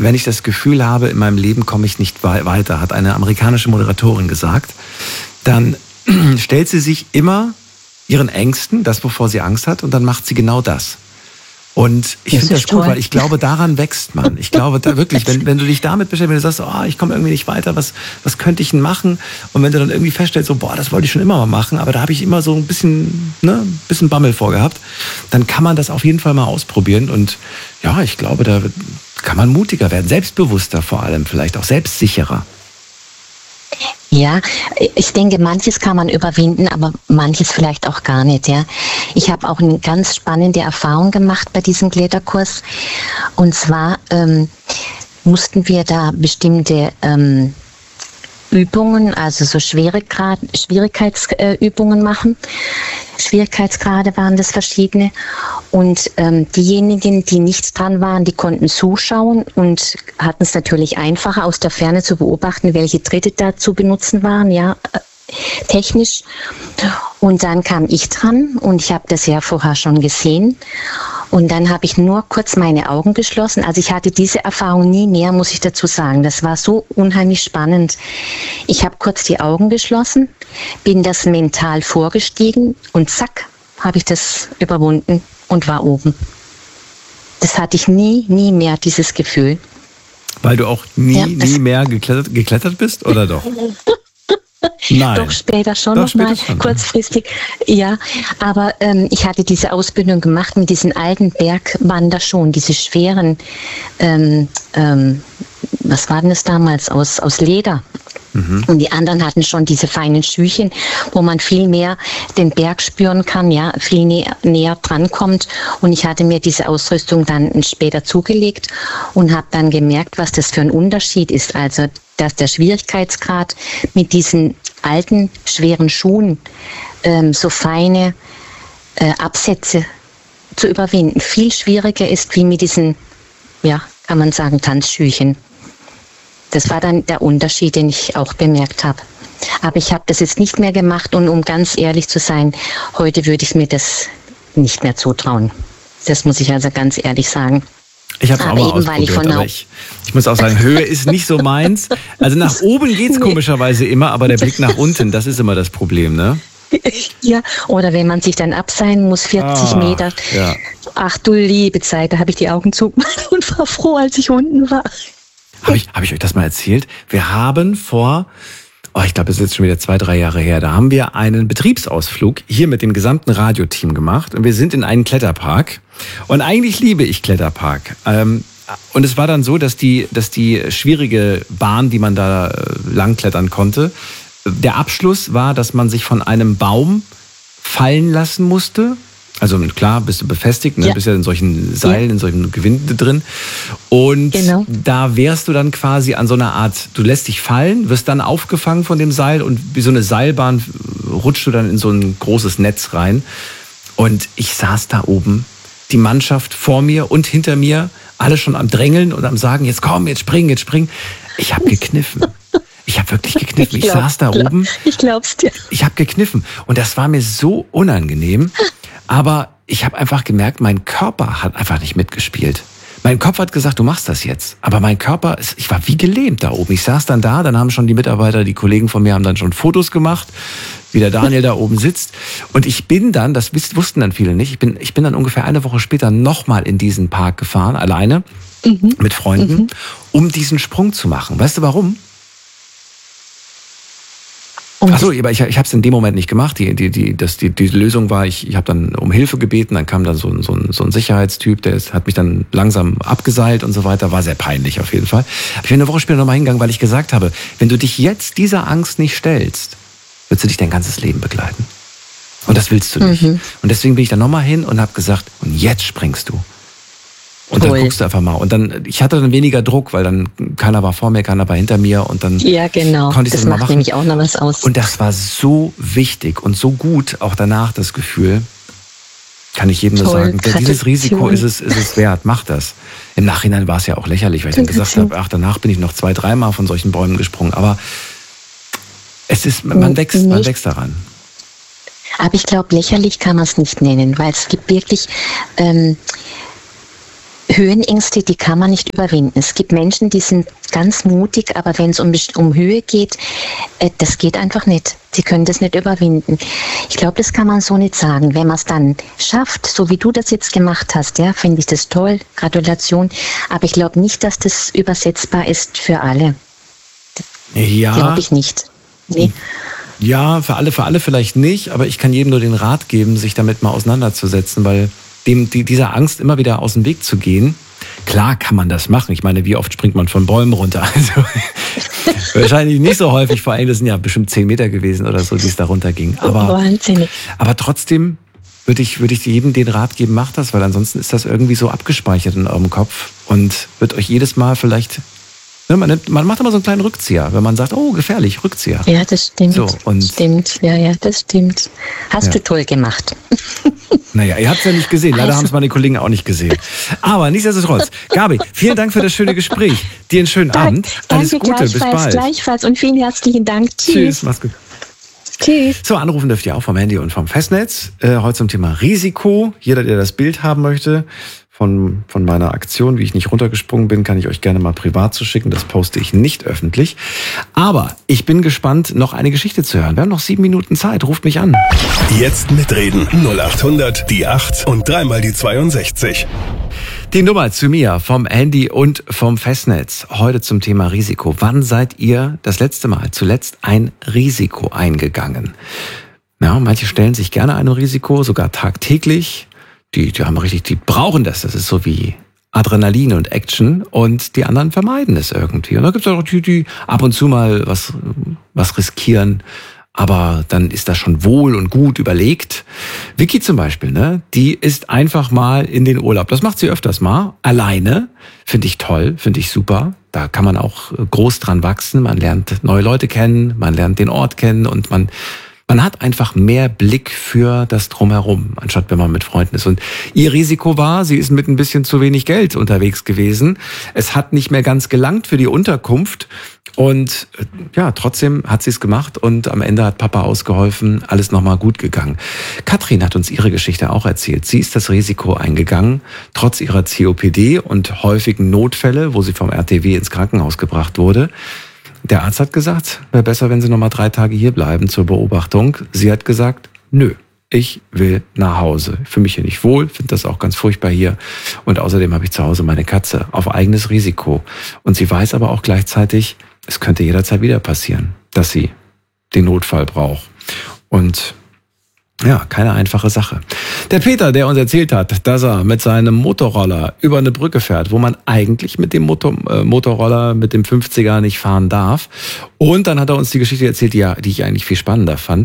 wenn ich das Gefühl habe, in meinem Leben komme ich nicht weiter, hat eine amerikanische Moderatorin gesagt, dann stellt sie sich immer ihren Ängsten, das, wovor sie Angst hat, und dann macht sie genau das. Und ich finde das gut, weil ich glaube, daran wächst man. Ich glaube da wirklich, wenn du dich damit beschäftigst, wenn du sagst, oh, ich komme irgendwie nicht weiter, was könnte ich denn machen? Und wenn du dann irgendwie feststellst, so, boah, das wollte ich schon immer mal machen, aber da habe ich immer so ein bisschen Bammel vorgehabt, dann kann man das auf jeden Fall mal ausprobieren. Und ja, ich glaube, da kann man mutiger werden, selbstbewusster vor allem, vielleicht auch selbstsicherer. Ja, ich denke, manches kann man überwinden, aber manches vielleicht auch gar nicht. Ja, ich habe auch eine ganz spannende Erfahrung gemacht bei diesem Kletterkurs. Und zwar mussten wir da bestimmte Übungen, also so Schwierigkeitsübungen machen. Schwierigkeitsgrade waren das verschiedene. Und diejenigen, die nicht dran waren, die konnten zuschauen und hatten es natürlich einfacher, aus der Ferne zu beobachten, welche Tritte da zu benutzen waren, ja, technisch. Und dann kam ich dran und ich habe das ja vorher schon gesehen. Und dann habe ich nur kurz meine Augen geschlossen. Also ich hatte diese Erfahrung nie mehr, muss ich dazu sagen. Das war so unheimlich spannend. Ich habe kurz die Augen geschlossen, bin das mental vorgestiegen und zack, habe ich das überwunden und war oben. Das hatte ich nie mehr, dieses Gefühl. Weil du auch nie mehr geklettert bist, oder doch? Nein. Doch später schon nochmal, kurzfristig. Ja, aber ich hatte diese Ausbildung gemacht mit diesen alten Bergwanderschuhen, diese schweren, was war denn das damals, aus Leder. Mhm. Und die anderen hatten schon diese feinen Schüchen, wo man viel mehr den Berg spüren kann, ja, viel näher drankommt. Und ich hatte mir diese Ausrüstung dann später zugelegt und habe dann gemerkt, was das für ein Unterschied ist. Also, dass der Schwierigkeitsgrad mit diesen alten, schweren Schuhen so feine Absätze zu überwinden viel schwieriger ist, wie mit diesen, ja, kann man sagen, Tanzschüchen. Das war dann der Unterschied, den ich auch bemerkt habe. Aber ich habe das jetzt nicht mehr gemacht und um ganz ehrlich zu sein, heute würde ich mir das nicht mehr zutrauen. Das muss ich also ganz ehrlich sagen. Ich habe es auch mal ausprobiert, aber ich muss auch sagen, Höhe ist nicht so meins. Also nach oben geht's komischerweise immer, aber der Blick nach unten, das ist immer das Problem, ne? Ja, oder wenn man sich dann abseilen muss, 40 Meter. Ja. Ach du liebe Zeit, da habe ich die Augen zugemacht und war froh, als ich unten war. Hab ich euch das mal erzählt? Wir haben ich glaube, das ist jetzt schon wieder 2-3 Jahre her, da haben wir einen Betriebsausflug hier mit dem gesamten Radioteam gemacht und wir sind in einen Kletterpark. Und eigentlich liebe ich Kletterpark. Und es war dann so, dass die schwierige Bahn, die man da langklettern konnte, der Abschluss war, dass man sich von einem Baum fallen lassen musste. Also klar, bist du befestigt, ne? Bist ja in solchen Seilen, in solchen Gewinde drin. Und da wärst du dann quasi an so einer Art, du lässt dich fallen, wirst dann aufgefangen von dem Seil und wie so eine Seilbahn rutschst du dann in so ein großes Netz rein. Und ich saß da oben, die Mannschaft vor mir und hinter mir, alle schon am Drängeln und am Sagen, jetzt komm, jetzt spring. Ich habe gekniffen. Ich habe wirklich gekniffen. Ich saß da oben. Ich glaub's dir. Ich habe gekniffen. Und das war mir so unangenehm. Aber ich habe einfach gemerkt, mein Körper hat einfach nicht mitgespielt. Mein Kopf hat gesagt, du machst das jetzt. Aber mein Körper, ich war wie gelähmt da oben. Ich saß dann da, dann haben schon die Mitarbeiter, die Kollegen von mir haben dann schon Fotos gemacht, wie der Daniel da oben sitzt. Und ich bin dann, das wussten dann viele nicht, ich bin dann ungefähr eine Woche später nochmal in diesen Park gefahren, alleine, mit Freunden, um diesen Sprung zu machen. Weißt du warum? Achso, aber ich habe es in dem Moment nicht gemacht. Die Lösung war, ich habe dann um Hilfe gebeten, dann kam dann so ein Sicherheitstyp, hat mich dann langsam abgeseilt und so weiter. War sehr peinlich auf jeden Fall. Aber ich bin eine Woche später nochmal hingegangen, weil ich gesagt habe, wenn du dich jetzt dieser Angst nicht stellst, wird sie dich dein ganzes Leben begleiten. Und das willst du nicht. Und deswegen bin ich dann nochmal hin und habe gesagt, und jetzt springst du. Und dann guckst du einfach mal. Und dann, ich hatte dann weniger Druck, weil dann keiner war vor mir, keiner war hinter mir und dann konnte ich das mal machen. Das macht nämlich auch noch was aus. Und das war so wichtig und so gut, auch danach das Gefühl, kann ich jedem nur sagen, dieses Risiko ist es wert, mach das. Im Nachhinein war es ja auch lächerlich, weil ich dann gesagt habe, danach bin ich noch 2-3 Mal von solchen Bäumen gesprungen. Aber man wächst daran. Aber ich glaube, lächerlich kann man es nicht nennen, weil es gibt wirklich Höhenängste, die kann man nicht überwinden. Es gibt Menschen, die sind ganz mutig, aber wenn es um Höhe geht, das geht einfach nicht. Sie können das nicht überwinden. Ich glaube, das kann man so nicht sagen. Wenn man es dann schafft, so wie du das jetzt gemacht hast, ja, finde ich das toll. Gratulation. Aber ich glaube nicht, dass das übersetzbar ist für alle. Ja. Glaube ich nicht. Nee. Ja, für alle vielleicht nicht, aber ich kann jedem nur den Rat geben, sich damit mal auseinanderzusetzen, weil dieser Angst immer wieder aus dem Weg zu gehen, klar kann man das machen. Ich meine, wie oft springt man von Bäumen runter? Also, wahrscheinlich nicht so häufig, vor allem das sind ja bestimmt 10 Meter gewesen oder so, die es da runterging. Aber trotzdem würde ich jedem den Rat geben, macht das, weil ansonsten ist das irgendwie so abgespeichert in eurem Kopf und wird euch jedes Mal vielleicht... Man macht immer so einen kleinen Rückzieher, wenn man sagt, oh, gefährlich, Rückzieher. Ja, das stimmt. So, und stimmt, ja, das stimmt. Hast du toll gemacht. Naja, ihr habt es ja nicht gesehen. Leider haben es meine Kollegen auch nicht gesehen. Aber nichtsdestotrotz. Gabi, vielen Dank für das schöne Gespräch. Dir einen schönen Abend. Alles Gute, bis bald. Gleichfalls und vielen herzlichen Dank. Tschüss, mach's gut. Tschüss. So, anrufen dürft ihr auch vom Handy und vom Festnetz. Heute zum Thema Risiko. Jeder, der das Bild haben möchte von meiner Aktion, wie ich nicht runtergesprungen bin, kann ich euch gerne mal privat zuschicken. Das poste ich nicht öffentlich. Aber ich bin gespannt, noch eine Geschichte zu hören. Wir haben noch 7 Minuten Zeit. Ruft mich an. Jetzt mitreden. 0800 die 8 und 3 mal die 62. Die Nummer zu mir vom Handy und vom Festnetz. Heute zum Thema Risiko. Wann seid ihr zuletzt ein Risiko eingegangen? Ja, manche stellen sich gerne einem Risiko, sogar tagtäglich. Die brauchen das. Das ist so wie Adrenalin und Action. Und die anderen vermeiden es irgendwie. Und da gibt es auch die ab und zu mal was riskieren. Aber dann ist das schon wohl und gut überlegt. Vicky zum Beispiel, ne? Die ist einfach mal in den Urlaub. Das macht sie öfters mal. Alleine. Finde ich toll, finde ich super. Da kann man auch groß dran wachsen. Man lernt neue Leute kennen, man lernt den Ort kennen und man hat einfach mehr Blick für das Drumherum, anstatt wenn man mit Freunden ist. Und ihr Risiko war, sie ist mit ein bisschen zu wenig Geld unterwegs gewesen. Es hat nicht mehr ganz gelangt für die Unterkunft. Und ja, trotzdem hat sie es gemacht und am Ende hat Papa ausgeholfen, alles nochmal gut gegangen. Katrin hat uns ihre Geschichte auch erzählt. Sie ist das Risiko eingegangen, trotz ihrer COPD und häufigen Notfälle, wo sie vom RTW ins Krankenhaus gebracht wurde. Der Arzt hat gesagt, wäre besser, wenn Sie noch mal 3 Tage hier bleiben zur Beobachtung. Sie hat gesagt, nö, ich will nach Hause. Ich fühle mich hier nicht wohl, finde das auch ganz furchtbar hier. Und außerdem habe ich zu Hause meine Katze auf eigenes Risiko. Und sie weiß aber auch gleichzeitig, es könnte jederzeit wieder passieren, dass sie den Notfall braucht. Und ja, keine einfache Sache. Der Peter, der uns erzählt hat, dass er mit seinem Motorroller über eine Brücke fährt, wo man eigentlich mit dem Motorroller, mit dem 50er nicht fahren darf. Und dann hat er uns die Geschichte erzählt, die ich eigentlich viel spannender fand.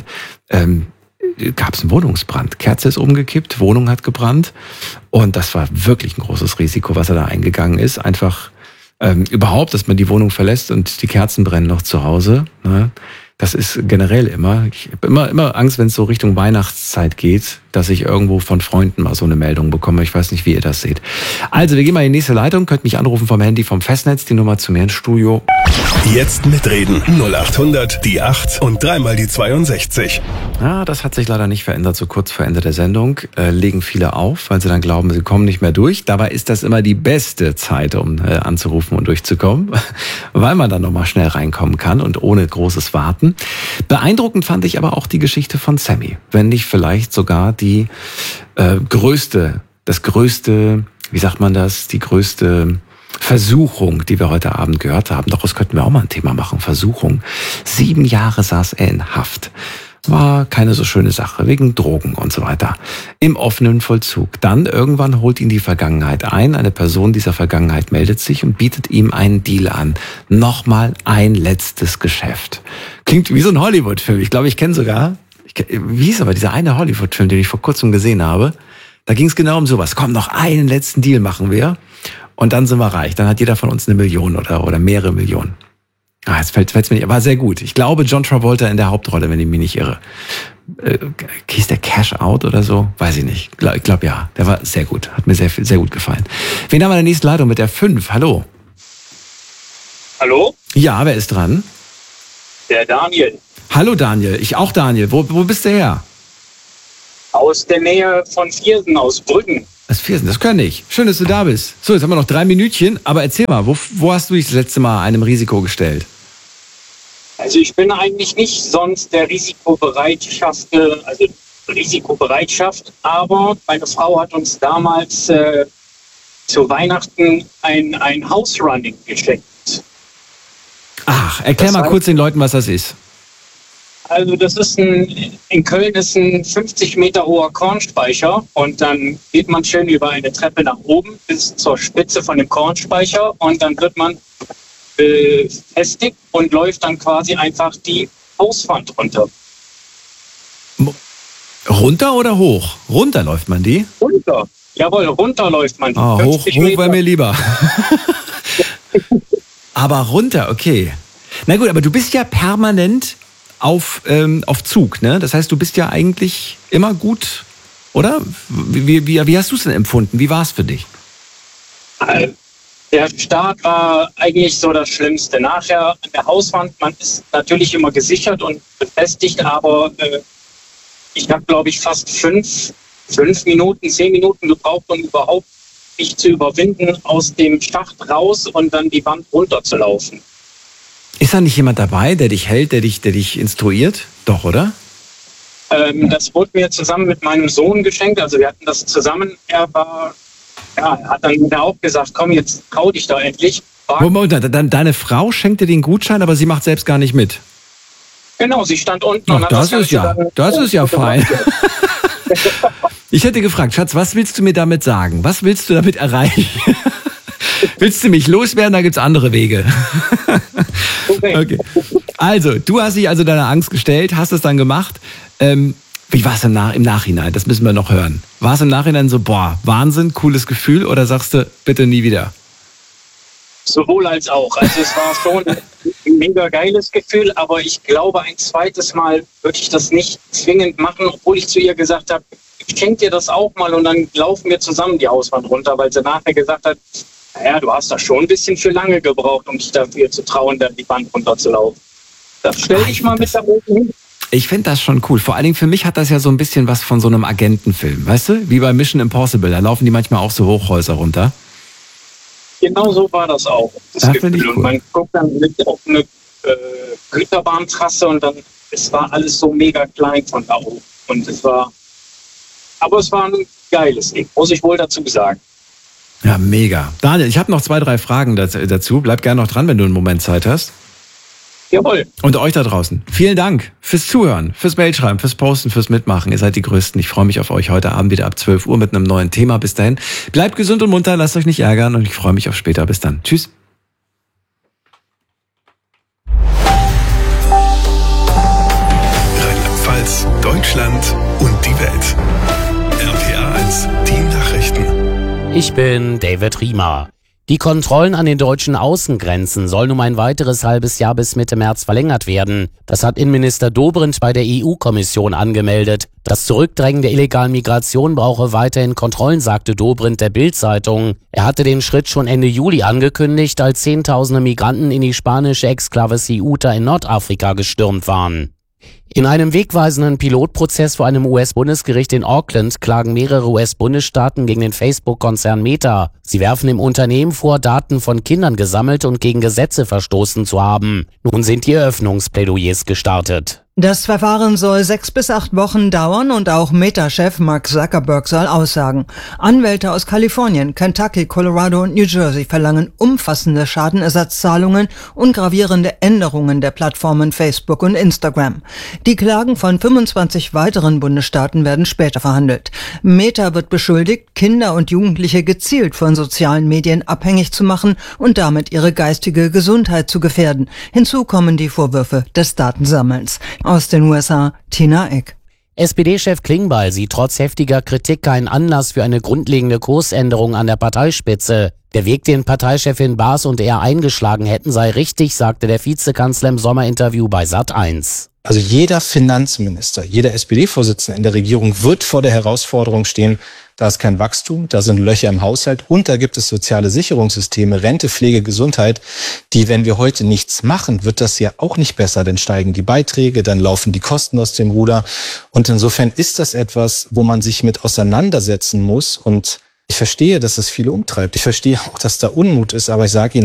Gab es einen Wohnungsbrand. Kerze ist umgekippt, Wohnung hat gebrannt. Und das war wirklich ein großes Risiko, was er da eingegangen ist. Einfach überhaupt, dass man die Wohnung verlässt und die Kerzen brennen noch zu Hause. Ne? Das ist generell immer. Ich habe immer Angst, wenn es so Richtung Weihnachtszeit geht, dass ich irgendwo von Freunden mal so eine Meldung bekomme. Ich weiß nicht, wie ihr das seht. Also, wir gehen mal in die nächste Leitung. Könnt mich anrufen vom Handy, vom Festnetz. Die Nummer zu mir ins Studio. Jetzt mitreden. 0800 die 8 und 3 mal die 62. Ja, das hat sich leider nicht verändert. So kurz vor Ende der Sendung legen viele auf, weil sie dann glauben, sie kommen nicht mehr durch. Dabei ist das immer die beste Zeit, um anzurufen und durchzukommen, weil man dann nochmal schnell reinkommen kann und ohne großes Warten. Beeindruckend fand ich aber auch die Geschichte von Sammy. Wenn nicht vielleicht sogar die größte, wie sagt man das, die größte Versuchung, die wir heute Abend gehört haben. Daraus könnten wir auch mal ein Thema machen. Versuchung. 7 Jahre saß er in Haft. War keine so schöne Sache, wegen Drogen und so weiter. Im offenen Vollzug. Dann irgendwann holt ihn die Vergangenheit ein. Eine Person dieser Vergangenheit meldet sich und bietet ihm einen Deal an. Nochmal ein letztes Geschäft. Klingt wie so ein Hollywood-Film. Ich glaube, ich kenne sogar, wie hieß aber dieser eine Hollywood-Film, den ich vor kurzem gesehen habe. Da ging es genau um sowas. Komm, noch einen letzten Deal machen wir. Und dann sind wir reich. Dann hat jeder von uns 1 Million oder mehrere Millionen. Jetzt fällt's mir nicht, war sehr gut. Ich glaube, John Travolta in der Hauptrolle, wenn ich mich nicht irre. Hieß der Cash Out oder so? Weiß ich nicht. Ich glaube ja. Der war sehr gut. Hat mir sehr gut gefallen. Wen haben wir in der nächsten Leitung mit der 5? Hallo. Hallo? Ja, wer ist dran? Der Daniel. Hallo Daniel. Ich auch Daniel. Wo bist du her? Aus der Nähe von Viersen, aus Brüggen. Das kann ich. Schön, dass du da bist. So, jetzt haben wir noch 3 Minütchen, aber erzähl mal, wo hast du dich das letzte Mal einem Risiko gestellt? Also ich bin eigentlich nicht sonst der Risikobereitschaft, aber meine Frau hat uns damals zu Weihnachten ein House-Running geschenkt. Ach, erklär mal kurz den Leuten, was das ist. Also das ist in Köln ist ein 50 Meter hoher Kornspeicher und dann geht man schön über eine Treppe nach oben bis zur Spitze von dem Kornspeicher und dann wird man befestigt und läuft dann quasi einfach die Hauswand runter. Runter oder hoch? Runter läuft man die? Runter. Jawohl, runter läuft man die. Hoch wäre mir lieber. Aber runter, okay. Na gut, aber du bist ja permanent auf Zug, ne? Das heißt, du bist ja eigentlich immer gut, oder? Wie hast du es denn empfunden? Wie war es für dich? Der Start war eigentlich so das Schlimmste. Nachher an der Hauswand, man ist natürlich immer gesichert und befestigt, aber ich habe, glaube ich, fast 5 Minuten, 10 Minuten gebraucht, um überhaupt mich zu überwinden, aus dem Schacht raus und dann die Wand runterzulaufen. Ist da nicht jemand dabei, der dich hält, der dich instruiert? Doch, oder? Das wurde mir zusammen mit meinem Sohn geschenkt. Also wir hatten das zusammen. Er hat dann wieder auch gesagt, komm, jetzt trau dich da endlich. Deine Frau schenkt dir den Gutschein, aber sie macht selbst gar nicht mit. Genau, sie stand unten. Ach, das ist ja fein. Ich hätte gefragt, Schatz, was willst du mir damit sagen? Was willst du damit erreichen? Willst du mich loswerden? Da gibt's andere Wege. Okay. Also, du hast dich also deiner Angst gestellt, hast es dann gemacht. Wie war es im Nachhinein? Das müssen wir noch hören. War es im Nachhinein so, Wahnsinn, cooles Gefühl, oder sagst du, bitte nie wieder? Sowohl als auch. Also es war schon ein mega geiles Gefühl, aber ich glaube, ein zweites Mal würde ich das nicht zwingend machen, obwohl ich zu ihr gesagt habe, ich schenke dir das auch mal und dann laufen wir zusammen die Hauswand runter, weil sie nachher gesagt hat, naja, du hast da schon ein bisschen für lange gebraucht, um dich dafür zu trauen, dann die Wand runterzulaufen. Das stell dich mal mit da oben hin. Ich finde das schon cool. Vor allen Dingen für mich hat das ja so ein bisschen was von so einem Agentenfilm. Weißt du? Wie bei Mission Impossible. Da laufen die manchmal auch so Hochhäuser runter. Genau so war das auch. Das finde ich cool. Und man guckt dann auf eine Güterbahntrasse und dann, es war alles so mega klein von da oben. Und es war ein geiles Ding, muss ich wohl dazu sagen. Ja, mega. Daniel, ich habe noch 2, 3 Fragen dazu. Bleib gerne noch dran, wenn du einen Moment Zeit hast. Jawohl. Und euch da draußen, vielen Dank fürs Zuhören, fürs Mailschreiben, fürs Posten, fürs Mitmachen. Ihr seid die Größten. Ich freue mich auf euch heute Abend wieder ab 12 Uhr mit einem neuen Thema. Bis dahin, bleibt gesund und munter, lasst euch nicht ärgern und ich freue mich auf später. Bis dann. Tschüss. Rheinland-Pfalz, Deutschland und die Welt. RPA 1, die Nachrichten. Ich bin David Riemer. Die Kontrollen an den deutschen Außengrenzen sollen um ein weiteres halbes Jahr bis Mitte März verlängert werden. Das hat Innenminister Dobrindt bei der EU-Kommission angemeldet. Das Zurückdrängen der illegalen Migration brauche weiterhin Kontrollen, sagte Dobrindt der Bild-Zeitung. Er hatte den Schritt schon Ende Juli angekündigt, als Zehntausende Migranten in die spanische Exklave Ceuta in Nordafrika gestürmt waren. In einem wegweisenden Pilotprozess vor einem US-Bundesgericht in Auckland klagen mehrere US-Bundesstaaten gegen den Facebook-Konzern Meta. Sie werfen dem Unternehmen vor, Daten von Kindern gesammelt und gegen Gesetze verstoßen zu haben. Nun sind die Eröffnungsplädoyers gestartet. Das Verfahren soll 6 bis 8 Wochen dauern und auch Meta-Chef Mark Zuckerberg soll aussagen. Anwälte aus Kalifornien, Kentucky, Colorado und New Jersey verlangen umfassende Schadenersatzzahlungen und gravierende Änderungen der Plattformen Facebook und Instagram. Die Klagen von 25 weiteren Bundesstaaten werden später verhandelt. Meta wird beschuldigt, Kinder und Jugendliche gezielt von sozialen Medien abhängig zu machen und damit ihre geistige Gesundheit zu gefährden. Hinzu kommen die Vorwürfe des Datensammelns. Aus den USA, Tina Eck. SPD-Chef Klingbeil sieht trotz heftiger Kritik keinen Anlass für eine grundlegende Kursänderung an der Parteispitze. Der Weg, den Parteichefin Baas und er eingeschlagen hätten, sei richtig, sagte der Vizekanzler im Sommerinterview bei Sat.1. Also jeder Finanzminister, jeder SPD-Vorsitzende in der Regierung wird vor der Herausforderung stehen, da ist kein Wachstum, da sind Löcher im Haushalt und da gibt es soziale Sicherungssysteme, Rente, Pflege, Gesundheit, die, wenn wir heute nichts machen, wird das ja auch nicht besser, dann steigen die Beiträge, dann laufen die Kosten aus dem Ruder und insofern ist das etwas, wo man sich mit auseinandersetzen muss und Ich verstehe, dass es viele umtreibt. Ich verstehe auch, dass da Unmut ist, aber ich sage Ihnen,